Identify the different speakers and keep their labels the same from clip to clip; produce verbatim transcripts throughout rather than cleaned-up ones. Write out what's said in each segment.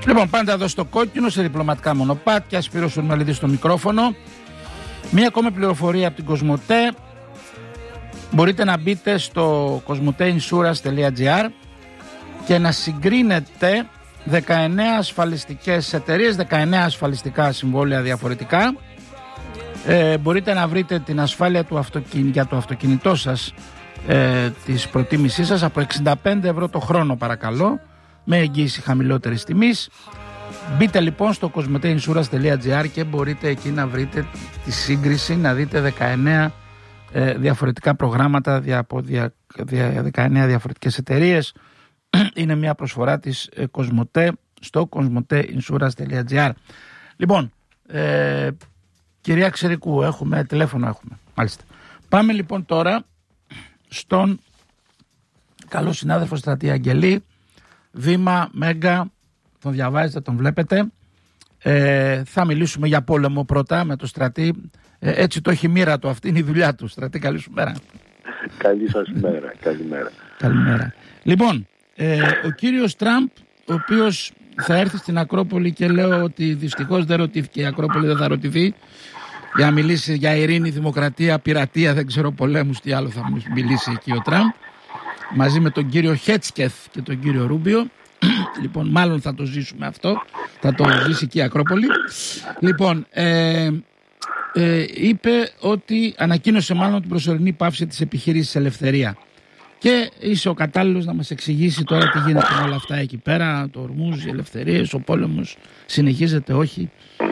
Speaker 1: Λοιπόν, πάντα εδώ στο κόκκινο, σε διπλωματικά μονοπάτια, Σπύρος Σουρμελίδης στο μικρόφωνο. Μία ακόμα πληροφορία από την Κοσμοτέ. Μπορείτε να μπείτε στο κοσμοτέινσουρας τελεία τζι άρ και να συγκρίνετε δεκαεννέα ασφαλιστικές εταιρείες, δεκαεννέα ασφαλιστικά συμβόλαια διαφορετικά. Ε, μπορείτε να βρείτε την ασφάλεια του αυτοκιν... για το αυτοκίνητό σας, ε, της προτίμησής σας, από εξήντα πέντε ευρώ το χρόνο, παρακαλώ, με εγγύηση χαμηλότερης τιμής. Μπείτε λοιπόν στο κοσμοτέινσουρας τελεία τζι άρ και μπορείτε εκεί να βρείτε τη σύγκριση, να δείτε δεκαεννέα ε, διαφορετικά προγράμματα δια, από δια, δια, δεκαεννέα διαφορετικές εταιρείες. Είναι μια προσφορά της ε, Κοσμοτέ στο κοσμοτέινσουρας τελεία τζι άρ. Λοιπόν, ε, κυρία Ξερικού, έχουμε τηλέφωνο, έχουμε. Μάλιστα. Πάμε λοιπόν τώρα στον καλό συνάδελφο Στρατή Αγγελή, Δήμα Μέγκα, τον διαβάζετε, τον βλέπετε. Ε, θα μιλήσουμε για πόλεμο πρώτα με το Στρατή. Ε, έτσι το έχει μοίρα του, αυτή είναι η δουλειά του. Στρατή, καλή σου μέρα.
Speaker 2: Καλή σας μέρα, καλημέρα.
Speaker 1: Καλημέρα. Λοιπόν, ε, ο κύριος Τραμπ, ο οποίος θα έρθει στην Ακρόπολη και λέω ότι δυστυχώς δεν ρωτήθηκε, η Ακρόπολη δεν θα ρωτηθεί, για να μιλήσει για ειρήνη, δημοκρατία, πειρατεία, δεν ξέρω, πολέμους, τι άλλο θα μιλήσει εκεί ο Τραμπ, μαζί με τον κύριο Χέτσκεθ και τον κύριο Ρούμπιο. Λοιπόν, μάλλον θα το ζήσουμε αυτό, θα το ζήσει και η Ακρόπολη. Λοιπόν, ε, ε, είπε ότι ανακοίνωσε μάλλον την προσωρινή πάυση της επιχείρησης Ελευθερία. Και είσαι ο κατάλληλος να μας εξηγήσει τώρα τι γίνεται με όλα αυτά εκεί πέρα, το Ορμούζ, οι ελευθερίες, ο πόλεμος συνεχίζεται, όχι?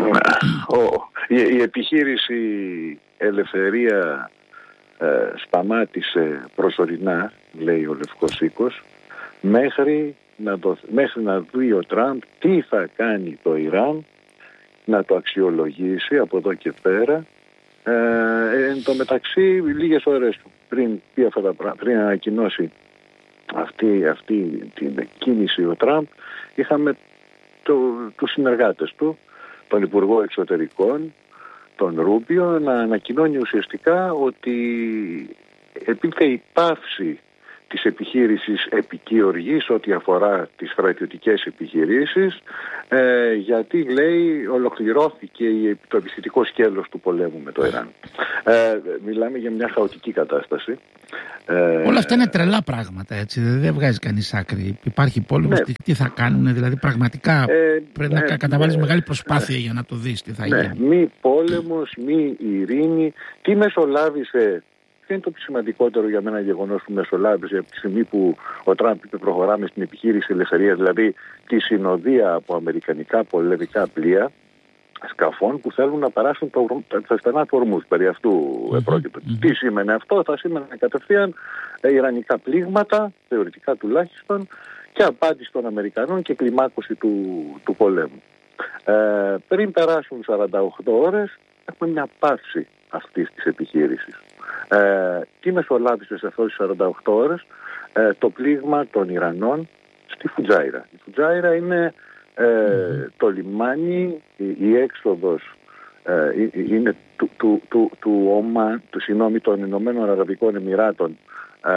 Speaker 2: Η, η επιχείρηση Ελευθερία ε, σταμάτησε προσωρινά, λέει ο Λευκός Οίκος, μέχρι να, το, μέχρι να δει ο Τραμπ τι θα κάνει το Ιράν, να το αξιολογήσει από εδώ και πέρα. Ε, εν τω μεταξύ, λίγες ώρες πριν, πει αυτά τα πράγματα, πριν ανακοινώσει αυτή, αυτή την κίνηση ο Τραμπ, είχαμε το, τους συνεργάτες του, τον Υπουργό Εξωτερικών, τον Ρούμπιο, να ανακοινώνει ουσιαστικά ότι επήλθε η πάυση της επιχείρησης επική οργής ό,τι αφορά τις στρατιωτικές επιχειρήσεις, ε, γιατί, λέει, ολοκληρώθηκε το επιστητικό σκέλος του πολέμου με το Ιράν. Ε, μιλάμε για μια χαοτική κατάσταση. Ε,
Speaker 1: Όλα αυτά είναι τρελά πράγματα, έτσι, δεν βγάζει κανείς άκρη. Υπάρχει πόλεμος, ναι. τι, τι θα κάνουν, δηλαδή πραγματικά ε, πρέπει ε, να ε, καταβάλεις ε, μεγάλη προσπάθεια ε, για να το δεις τι θα
Speaker 2: ναι, γίνει. Μη πόλεμος, μη ειρήνη, τι μεσολάβησε. Ποιο είναι το σημαντικότερο για μένα γεγονός που μεσολάβησε από τη στιγμή που ο Τραμπ είπε προχωράμε στην επιχείρηση Ελευθερίας, δηλαδή τη συνοδεία από αμερικανικά πολεμικά πλοία σκαφών που θέλουν να περάσουν το, τα στενά του Ορμούζ. Περί αυτού mm-hmm. πρόκειται. Mm-hmm. Τι σήμαινε αυτό? Θα σήμαινε κατευθείαν ε, ιρανικά πλήγματα, θεωρητικά τουλάχιστον, και απάντηση των Αμερικανών και κλιμάκωση του, του πολέμου. Ε, πριν περάσουν σαράντα οκτώ ώρες έχουμε μια πάυση αυτής της επιχείρησης. Ε, τι μεσολάβησε σε αυτές τις σαράντα οκτώ ώρες? Ε, το πλήγμα των Ιρανών στη Φουτζάιρα. Η Φουτζάιρα είναι ε, mm-hmm. το λιμάνι, η, η έξοδος ε, είναι του, του, του, του, Ομα, του συγνώμη, των Ηνωμένων Αραβικών Εμιράτων, ε,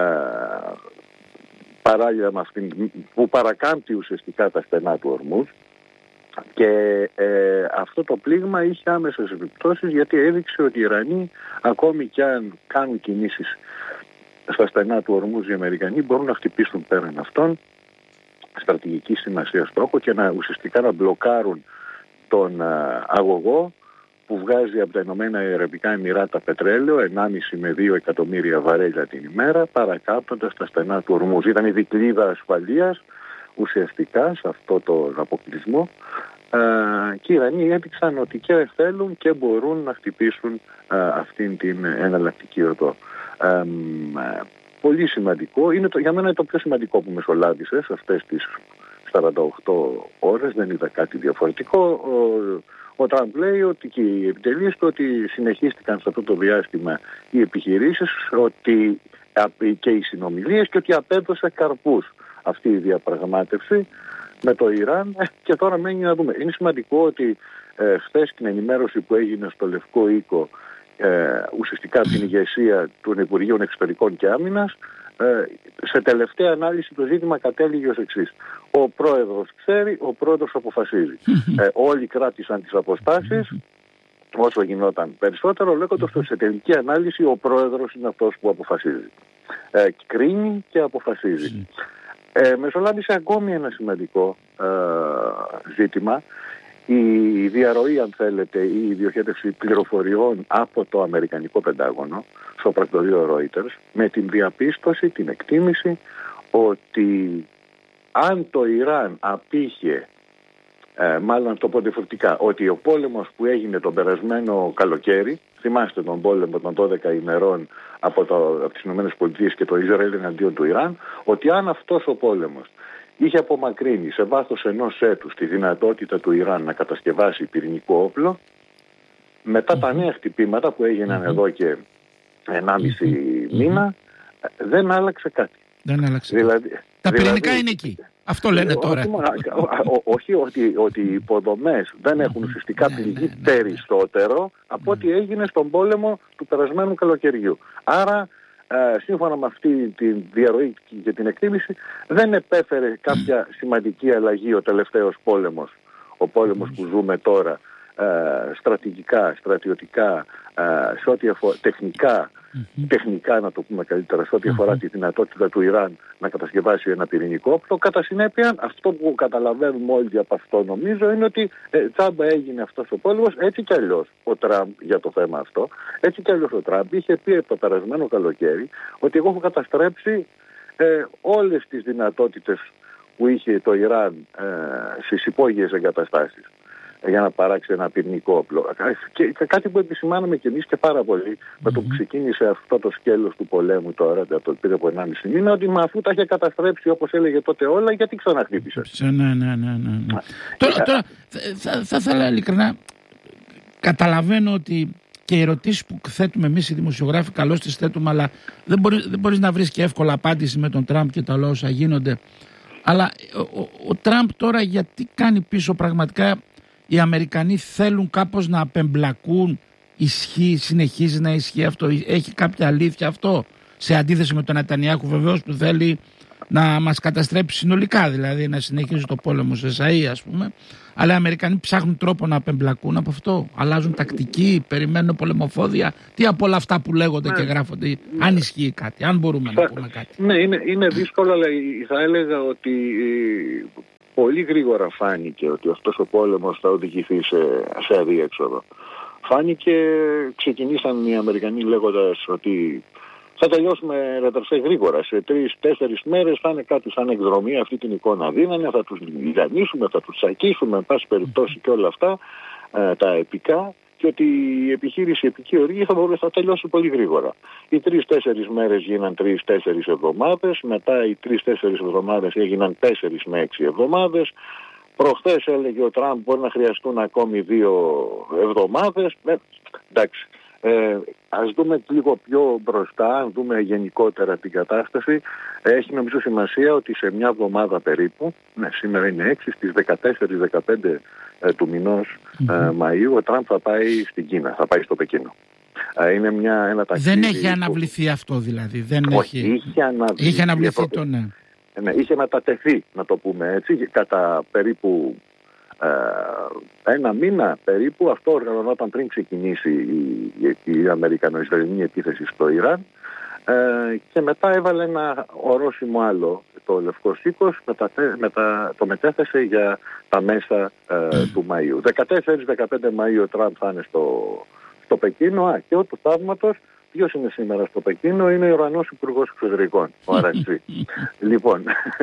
Speaker 2: παράλληλα με αυτήν, που παρακάμπτει ουσιαστικά τα στενά του Ορμούζ. Και ε, αυτό το πλήγμα είχε άμεσες επιπτώσεις, γιατί έδειξε ότι οι Ιρανοί, ακόμη και αν κάνουν κινήσεις στα στενά του Ορμούζ, οι Αμερικανοί μπορούν να χτυπήσουν πέραν αυτών στρατηγική σημασία στόχο και να ουσιαστικά να μπλοκάρουν τον α, αγωγό που βγάζει από τα Ηνωμένα Αραβικά Εμιράτα πετρέλαιο, ενάμιση με δύο εκατομμύρια βαρέλια την ημέρα, παρακάπτοντας τα στενά του Ορμούζ. Ήταν η δικλείδα ασφαλείας ουσιαστικά σε αυτό τον αποκλεισμό, α, και οι Ιρανοί έδειξαν ότι και θέλουν και μπορούν να χτυπήσουν α, αυτήν την εναλλακτική οδό. Α, πολύ σημαντικό, είναι το, για μένα είναι το πιο σημαντικό που μεσολάβησε σε αυτές τις σαράντα οκτώ ώρες, δεν είδα κάτι διαφορετικό. Ο, ο Τραμπ λέει ότι και οι επιτελείες του ότι συνεχίστηκαν σε αυτό το διάστημα οι επιχειρήσεις, ότι, και οι συνομιλίες, και ότι απέδωσε καρπούς αυτή η διαπραγμάτευση με το Ιράν. Και τώρα μένει να δούμε. Είναι σημαντικό ότι ε, χθες την ενημέρωση που έγινε στο Λευκό Οίκο, ε, ουσιαστικά από την ηγεσία των Υπουργείων Εξωτερικών και Άμυνας, σε τελευταία ανάλυση το ζήτημα κατέληγε ως εξής. Ο πρόεδρος ξέρει, ο πρόεδρος αποφασίζει. ε, όλοι κράτησαν τις αποστάσεις όσο γινόταν περισσότερο, λέγοντας ότι σε τελική ανάλυση ο πρόεδρος είναι αυτός που αποφασίζει. Ε, κρίνει και αποφασίζει. Ε, μεσολάβησε ακόμη ένα σημαντικό ε, ζήτημα, η διαρροή, αν θέλετε, ή η διοχέτευση πληροφοριών από το Αμερικανικό Πεντάγωνο στο πρακτορείο Reuters, με την διαπίστωση, την εκτίμηση ότι αν το Ιράν απήχε, ε, μάλλον το πω διαφορετικά, ότι ο πόλεμος που έγινε τον περασμένο καλοκαίρι, θυμάστε τον πόλεμο των δώδεκα ημερών από, το, από τις ΗΠΑ και το Ισραήλ εναντίον του Ιράν, ότι αν αυτός ο πόλεμος είχε απομακρύνει σε βάθος ενός έτους τη δυνατότητα του Ιράν να κατασκευάσει πυρηνικό όπλο, μετά mm-hmm. τα νέα χτυπήματα που έγιναν mm-hmm. εδώ και ενάμιση mm-hmm. μήνα, δεν άλλαξε κάτι.
Speaker 1: Δεν άλλαξε.
Speaker 2: Δηλαδή,
Speaker 1: τα
Speaker 2: δηλαδή,
Speaker 1: πυρηνικά είναι εκεί. Αυτό λένε τώρα.
Speaker 2: Όχι, όχι ότι, ότι οι υποδομές δεν έχουν ουσιαστικά πληγεί περισσότερο από ό,τι έγινε στον πόλεμο του περασμένου καλοκαιριού. Άρα, Uh, σύμφωνα με αυτή τη διαρροή και την εκτίμηση, δεν επέφερε κάποια σημαντική αλλαγή ο τελευταίος πόλεμος, ο πόλεμος που ζούμε τώρα, uh, στρατηγικά, στρατιωτικά, uh, σε ό,τι αφορά, τεχνικά, τεχνικά να το πούμε καλύτερα, σε ό,τι αφορά τη δυνατότητα του Ιράν να κατασκευάσει ένα πυρηνικό όπλο. Κατά συνέπεια, αυτό που καταλαβαίνουμε όλοι από αυτό, νομίζω, είναι ότι ε, τσάμπα έγινε αυτός ο πόλεμος. Έτσι κι αλλιώς ο Τραμπ, για το θέμα αυτό, έτσι κι αλλιώς ο Τραμπ είχε πει το περασμένο καλοκαίρι ότι εγώ έχω καταστρέψει ε, όλες τις δυνατότητες που είχε το Ιράν ε, στις υπόγειες εγκαταστάσεις για να παράξει ένα πυρηνικό όπλο. Και κάτι που επισημάναμε κι εμείς και πάρα πολύ mm-hmm. με το που ξεκίνησε αυτό το σκέλος του πολέμου τώρα, το πήρε από ενάμιση μήνα, ότι μα αφού τα είχε καταστρέψει όπως έλεγε τότε όλα, γιατί ξαναχτύπησε.
Speaker 1: Ναι, ναι, ναι, ναι, ναι. Τώρα, τώρα θα, θα ήθελα ειλικρινά, καταλαβαίνω ότι και οι ερωτήσεις που θέτουμε εμείς οι δημοσιογράφοι, καλώς τις θέτουμε, αλλά δεν μπορείς, δεν μπορείς να βρεις και εύκολα απάντηση με τον Τραμπ και τα όλα όσα γίνονται. Αλλά ο, ο, ο Τραμπ τώρα γιατί κάνει πίσω πραγματικά? Οι Αμερικανοί θέλουν κάπως να απεμπλακούν, ισχύει, συνεχίζει να ισχύει αυτό, έχει κάποια αλήθεια αυτό, σε αντίθεση με τον Νετανιάχου βεβαίως που θέλει να μας καταστρέψει συνολικά, δηλαδή να συνεχίζει το πόλεμο σε Σαΐ, ας πούμε, αλλά οι Αμερικανοί ψάχνουν τρόπο να απεμπλακούν από αυτό, αλλάζουν τακτική, περιμένουν πολεμοφόδια, τι από όλα αυτά που λέγονται ναι. και γράφονται, ναι. αν ισχύει κάτι, αν μπορούμε θα, να πούμε κάτι.
Speaker 2: Ναι, είναι, είναι δύσκολο, αλλά θα έλεγα ότι πολύ γρήγορα φάνηκε ότι αυτός ο πόλεμος θα οδηγηθεί σε, σε αδίέξοδο. Φάνηκε, ξεκινήσαν οι Αμερικανοί λέγοντας ότι θα τελειώσουμε ρεταρσέ γρήγορα. Σε τρεις-τέσσερις μέρες θα είναι κάτι σαν εκδρομή, αυτή την εικόνα δίνανε, θα τους λιανίσουμε, θα τους τσακίσουμε, εν πάση περιπτώσει και όλα αυτά, ε, τα επικά, και ότι η επιχείρηση η επική οργή θα, θα τελειώσει πολύ γρήγορα. Οι τρεις-τέσσερις μέρες γίναν τρεις-τέσσερις εβδομάδες, μετά οι τρεις-τέσσερις εβδομάδες έγιναν τέσσερις με έξι εβδομάδες. Προχθές έλεγε ο Τραμπ μπορεί να χρειαστούν ακόμη δύο εβδομάδες. Ε, εντάξει. Ε, ας δούμε λίγο πιο μπροστά, αν δούμε γενικότερα την κατάσταση. Έχει νομίζω σημασία ότι σε μια εβδομάδα περίπου, ναι, σήμερα είναι έξι, στις δεκατέσσερις δεκαπέντε ε, του μηνός mm-hmm. ε, Μαΐου, ο Τραμπ θα πάει στην Κίνα, θα πάει στο Πεκίνο. Ε, είναι μια, ένα ταξίδι.
Speaker 1: Δεν έχει αναβληθεί που... αυτό δηλαδή. Δεν
Speaker 2: Όχι,
Speaker 1: έχει...
Speaker 2: είχε αναβληθεί.
Speaker 1: Είχε αναβληθεί το ναι.
Speaker 2: ναι. Είχε μετατεθεί, να το πούμε έτσι, κατά περίπου Ε, ένα μήνα περίπου. Αυτό οργανωνόταν πριν ξεκινήσει η, η, η Αμερικανο-Ισραηλινή επίθεση στο Ιράν ε, και μετά έβαλε ένα ορόσημο άλλο, το Λευκό Σίκος, μετα, μετα, το μετέθεσε για τα μέσα ε, του Μαΐου. δεκατέσσερις δεκαπέντε Μαΐου ο Τραμπ θα είναι στο, στο Πεκίνο. Α, και ο του θαύματος, ποιος είναι σήμερα στο Πεκίνο? Είναι ο Ιρανός Υπουργός Εξωτερικών, ο Αραντζή. Λοιπόν,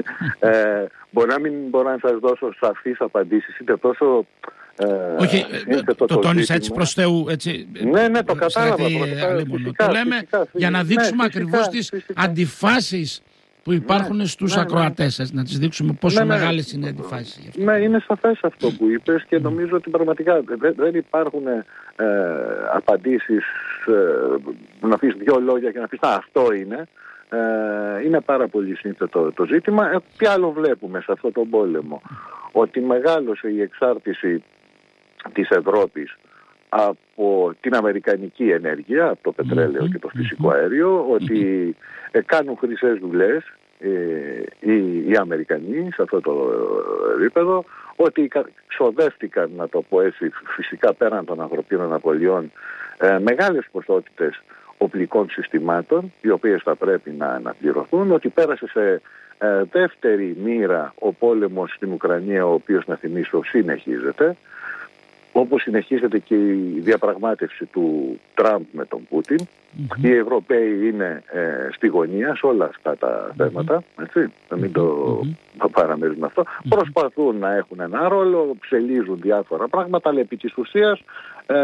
Speaker 2: ε, μπορεί να μην μπορώ να σας δώσω σαφείς απαντήσεις, είτε τόσο... Ε,
Speaker 1: Όχι, το, το, το τόνισα έτσι προς Θεού, έτσι...
Speaker 2: Ναι, ναι, το κατάλαβα.
Speaker 1: Το λέμε φυσικά, για να δείξουμε ναι, ακριβώς φυσικά, τις φυσικά. αντιφάσεις που υπάρχουν ναι, στους ναι, ακροατές σας, ναι. να τις δείξουμε πόσο ναι, ναι. μεγάλες είναι οι αντιφάσεις.
Speaker 2: Ναι, είναι σαφές αυτό που είπες και νομίζω ότι πραγματικά δεν, δεν υπάρχουν ε, απαντήσεις ε, να πεις δύο λόγια και να πεις «Α, αυτό είναι». Ε, είναι πάρα πολύ σύνθετο το ζήτημα. Ε, τι άλλο βλέπουμε σε αυτόν τον πόλεμο? Ότι μεγάλωσε η εξάρτηση της Ευρώπης από την αμερικανική ενέργεια, από το πετρέλαιο mm-hmm. και το φυσικό αέριο, ότι ε, κάνουν χρυσές δουλειές ε, οι, οι Αμερικανοί σε αυτό το επίπεδο, ότι ξοδεύτηκαν, να το πω έτσι, φυσικά πέραν των ανθρωπίνων απολειών, ε, μεγάλες ποσότητες οπλικών συστημάτων, οι οποίες θα πρέπει να αναπληρωθούν, ότι πέρασε σε ε, δεύτερη μοίρα ο πόλεμος στην Ουκρανία, ο οποίος, να θυμίσω, συνεχίζεται, όπως συνεχίζεται και η διαπραγμάτευση του Τραμπ με τον Πούτιν. Mm-hmm. Οι Ευρωπαίοι είναι ε, στη γωνία σε όλα αυτά τα mm-hmm. θέματα, έτσι, να μην το mm-hmm. παραμερίζουμε αυτό. Mm-hmm. Προσπαθούν να έχουν ένα ρόλο, ψελίζουν διάφορα πράγματα, αλλά επί της ουσίας ε,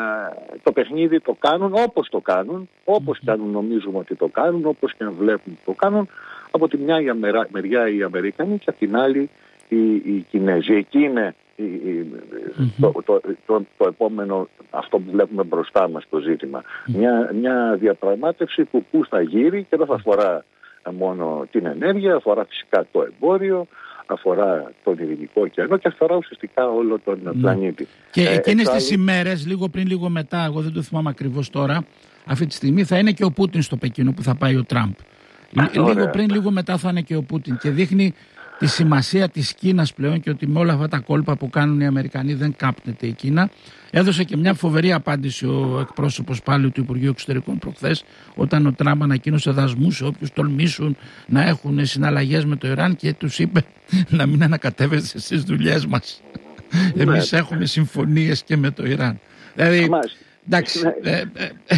Speaker 2: το παιχνίδι το κάνουν όπως το κάνουν, όπως mm-hmm. και αν νομίζουμε ότι το κάνουν, όπως και αν βλέπουν ότι το κάνουν. Από τη μια η αμερα, μεριά οι Αμερικανοί και από την άλλη οι, οι Κινέζοι. Εκεί είναι Mm-hmm. Το, το, το, το επόμενο, αυτό που βλέπουμε μπροστά μας το ζήτημα. Mm-hmm. Μια, μια διαπραγμάτευση που πού θα γύρει και δεν θα αφορά μόνο την ενέργεια, αφορά φυσικά το εμπόριο, αφορά τον Ειρηνικό ωκεανό και αφορά ουσιαστικά όλο τον mm. πλανήτη.
Speaker 1: Και ε, εκείνες εξάλλου... τις ημέρες, λίγο πριν, λίγο μετά, εγώ δεν το θυμάμαι ακριβώς τώρα, αυτή τη στιγμή θα είναι και ο Πούτιν στο Πεκίνο που θα πάει ο Τραμπ. Λίγο πριν, λίγο μετά θα είναι και ο Πούτιν και δείχνει τη σημασία της Κίνας πλέον και ότι με όλα αυτά τα κόλπα που κάνουν οι Αμερικανοί δεν κάπνεται η Κίνα. Έδωσε και μια φοβερή απάντηση ο εκπρόσωπος πάλι του Υπουργείου Εξωτερικών προχθές, όταν ο Τραμπ ανακοίνωσε δασμούς σε όποιους τολμήσουν να έχουν συναλλαγές με το Ιράν και τους είπε να μην ανακατεύεστε στις δουλειές μας. Ναι. Εμείς έχουμε συμφωνίες και με το Ιράν. Δηλαδή, εντάξει. Ναι. Ε, ε, ε.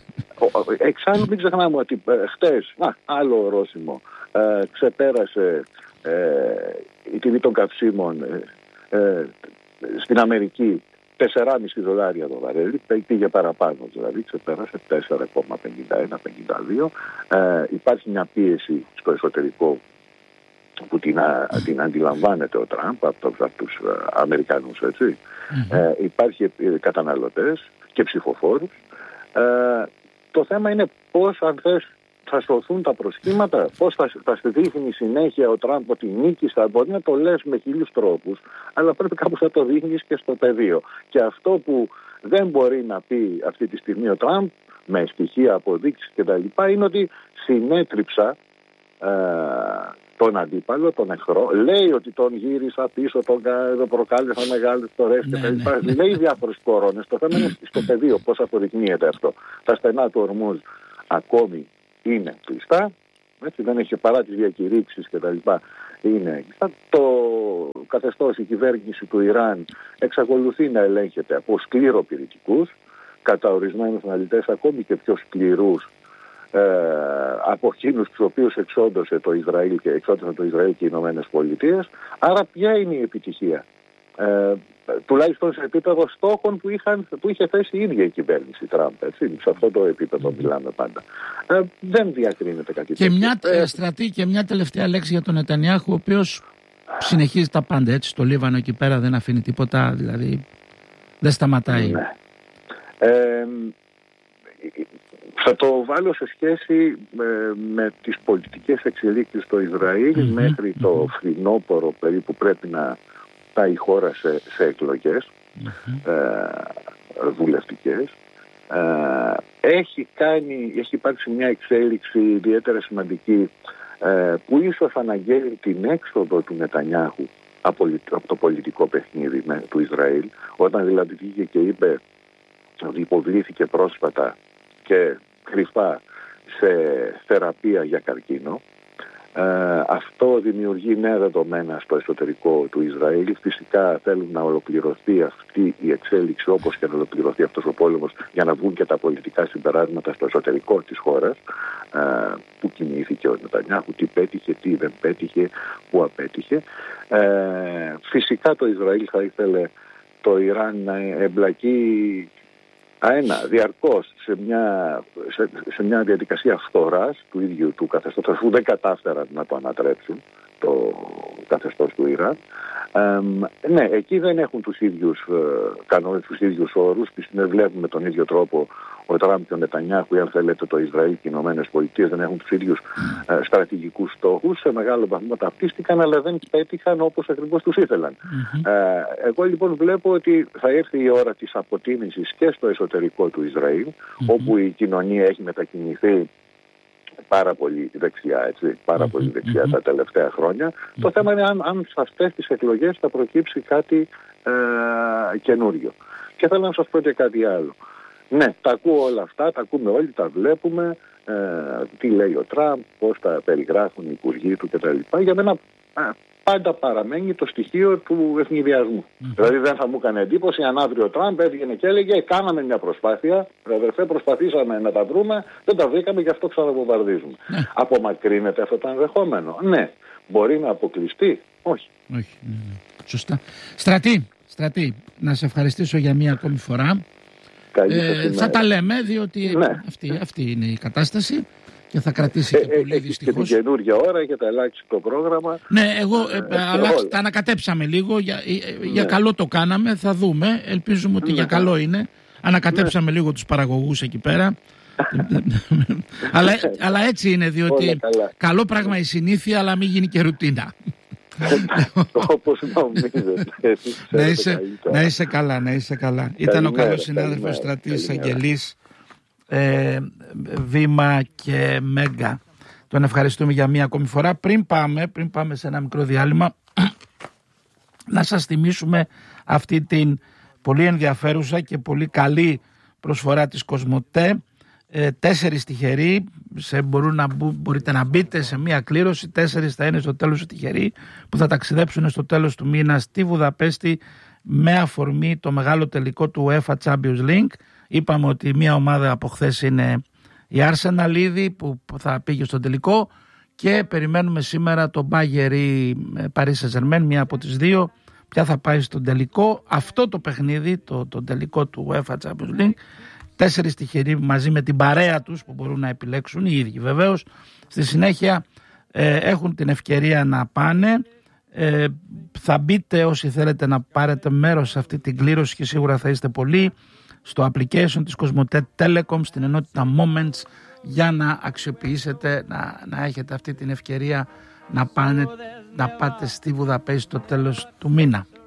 Speaker 2: Εξάλλου μην ξεχνάμε ότι ε, χτες, α, άλλο ορόσημο, ε, ξεπέρασε Ε, η τιμή των καυσίμων ε, ε, στην Αμερική τέσσερα κόμμα πέντε δολάρια το βαρέλι, πήγε παραπάνω, δηλαδή ξεπέρασε τέσσερα κόμμα πενήντα ένα πενήντα δύο. Ε, υπάρχει μια πίεση στο εσωτερικό που την, α, την αντιλαμβάνεται ο Τραμπ από, από τους Αμερικανούς, έτσι. Mm-hmm. Ε, υπάρχει καταναλωτές και ψηφοφόρους. Ε, το θέμα είναι πώς, αν θες, θα σωθούν τα προσχήματα, πώς θα, θα στη δείχνει συνέχεια ο Τραμπ ότι νίκησα. Μπορεί να το λες με χίλιους τρόπους, αλλά πρέπει κάπως να το δείχνεις και στο πεδίο. Και αυτό που δεν μπορεί να πει αυτή τη στιγμή ο Τραμπ, με στοιχεία, αποδείξεις κτλ., είναι ότι συνέτριψα ε, τον αντίπαλο, τον εχθρό. Λέει ότι τον γύρισα πίσω, τον, τον προκάλεσα μεγάλες φορές κτλ. Ναι, ναι. Λέει διάφορες κορώνες. Το θέμα είναι στο πεδίο πώς αποδεικνύεται αυτό. Τα στενά του Ορμούζ ακόμη είναι κλειστά, έτσι, δεν έχει παρά τις διακηρύξεις και τα λοιπά, είναι κλειστά. Το καθεστώς, η κυβέρνηση του Ιράν εξακολουθεί να ελέγχεται από σκληροπυρητικούς, κατά ορισμένους αναλυτές ακόμη και πιο σκληρούς ε, από εκείνους τους οποίους εξόντωσε το Ισραήλ και εξόντωσαν το Ισραήλ και οι Ηνωμένες Πολιτείες. Άρα ποια είναι η επιτυχία? Ε, τουλάχιστον σε επίπεδο στόχων που, είχαν, που είχε θέσει η ίδια η κυβέρνηση Τραμπ, έτσι, σε αυτό το επίπεδο mm-hmm. μιλάμε πάντα. Ε, δεν διακρίνεται κάτι
Speaker 1: και τέτοιο. Μια ε, στρατή και μια τελευταία λέξη για τον Νετανιάχου, ο οποίος συνεχίζει τα πάντα, έτσι, στο Λίβανο εκεί πέρα δεν αφήνει τίποτα, δηλαδή δεν σταματάει.
Speaker 2: Ναι. Ε, θα το βάλω σε σχέση με, με τις πολιτικές εξελίξεις στο Ισραήλ mm-hmm. μέχρι το φθινόπωρο περίπου πρέπει να πάει η χώρα σε, σε εκλογές mm-hmm. ε, βουλευτικές. Ε, έχει, κάνει, έχει υπάρξει μια εξέλιξη ιδιαίτερα σημαντική ε, που ίσως αναγγέλει την έξοδο του Νετανιάχου από, από το πολιτικό παιχνίδι με, του Ισραήλ, όταν δηλαδή βγήκε και είπε ότι υποβλήθηκε πρόσφατα και κρυφά σε θεραπεία για καρκίνο. Ε, αυτό δημιουργεί νέα δεδομένα στο εσωτερικό του Ισραήλ. Φυσικά θέλουν να ολοκληρωθεί αυτή η εξέλιξη, όπως και να ολοκληρωθεί αυτός ο πόλεμος, για να βγουν και τα πολιτικά συμπεράσματα στο εσωτερικό της χώρας. Ε, που κινήθηκε ο Νετανιάχου, τι πέτυχε, τι δεν πέτυχε, πού απέτυχε. Ε, φυσικά το Ισραήλ θα ήθελε το Ιράν να εμπλακεί αένα, διαρκώς σε μια, σε, σε μια διαδικασία φθοράς του ίδιου του καθεστώτος, που δεν κατάφεραν να το ανατρέψουν το, καθεστώς του Ιράν. Ε, ναι, εκεί δεν έχουν τους ίδιους ε, κανόνες, τους ίδιους όρους. Βλέπουμε τον ίδιο τρόπο ο Τραμπ και ο Νετανιάχου, ή αν θέλετε το Ισραήλ και οι Ηνωμένες Πολιτείες, δεν έχουν τους ίδιους ε, στρατηγικούς στόχους. Σε μεγάλο βαθμό ταυτίστηκαν, αλλά δεν πέτυχαν όπως ακριβώς τους ήθελαν. Mm-hmm. Ε, εγώ λοιπόν βλέπω ότι θα έρθει η ώρα της αποτίμησης και στο εσωτερικό του Ισραήλ, mm-hmm. όπου η κοινωνία έχει μετακινηθεί πάρα πολύ δεξιά, έτσι, πάρα mm-hmm. πολύ δεξιά mm-hmm. τα τελευταία χρόνια. Mm-hmm. Το θέμα είναι αν, αν σε αυτές τις εκλογές θα προκύψει κάτι ε, καινούριο. Και θέλω να σας πω και κάτι άλλο. Ναι, τα ακούω όλα αυτά, τα ακούμε όλοι, τα βλέπουμε, ε, τι λέει ο Τραμπ, πώς τα περιγράφουν οι υπουργοί του κτλ. Για μένα ε, πάντα παραμένει το στοιχείο του ευνηδιασμού. Mm. Δηλαδή δεν θα μου έκανε εντύπωση αν αύριο ο Τραμπ έβγαινε και έλεγε κάναμε μια προσπάθεια, αδερφέ, προσπαθήσαμε να τα βρούμε, δεν τα βρήκαμε, γι' αυτό ξαναβομβαρδίζουμε. Mm. Απομακρύνεται αυτό το ενδεχόμενο? Ναι. Μπορεί να αποκλειστεί? Όχι.
Speaker 1: Όχι. Σωστά. Στρατή, Στρατή, να σε ευχαριστήσω για μία ακόμη φορά. Ε, θα τα λέμε, διότι ναι. αυτή, αυτή είναι η κατάσταση και θα κρατήσει και ε, πολύ, δυστυχώς.
Speaker 2: Και την καινούργια ώρα για τα ελάχιστο πρόγραμμα.
Speaker 1: Ναι, εγώ ε, ε, αλλάξ, τα ανακατέψαμε λίγο, για, ε, για ναι. καλό το κάναμε, θα δούμε, ελπίζουμε ότι ναι. για καλό είναι. Ανακατέψαμε ναι. λίγο τους παραγωγούς εκεί πέρα. αλλά, αλλά έτσι είναι, διότι καλό πράγμα η συνήθεια, αλλά μην γίνει και ρουτίνα.
Speaker 2: Όπως νομίζετε.
Speaker 1: να, είσαι, να είσαι καλά, να είσαι καλά. Ήταν ο καλός συνάδελφος Στρατής Αγγελής, ε, Βήμα και Μέγκα. Τον ευχαριστούμε για μία ακόμη φορά. Πριν πάμε, πριν πάμε σε ένα μικρό διάλειμμα, να σας θυμίσουμε αυτή την πολύ ενδιαφέρουσα και πολύ καλή προσφορά της Κοσμοτέ. Ε, τέσσερις τυχεροί, σε μπορούν να μπου, μπορείτε να μπείτε σε μία κλήρωση. Τέσσερις θα είναι στο τέλος του τυχεροί που θα ταξιδέψουν στο τέλος του μήνα στη Βουδαπέστη με αφορμή το μεγάλο τελικό του UEFA Champions League. Είπαμε ότι μία ομάδα από χθες είναι η Arsenal ήδη που θα πήγε στο τελικό και περιμένουμε σήμερα το Bayern ή Paris Saint-Germain, μία από τις δύο, ποια θα πάει στον τελικό. Αυτό το παιχνίδι, το, το τελικό του UEFA Champions League, τέσσερις τυχεροί μαζί με την παρέα τους που μπορούν να επιλέξουν, οι ίδιοι βεβαίως. Στη συνέχεια ε, έχουν την ευκαιρία να πάνε. Ε, θα μπείτε όσοι θέλετε να πάρετε μέρος σε αυτή την κλήρωση και σίγουρα θα είστε πολλοί στο application της Cosmote Telecom στην ενότητα Moments για να αξιοποιήσετε, να, να έχετε αυτή την ευκαιρία να, πάνε, να πάτε στη Βουδαπέστη στο τέλος του μήνα.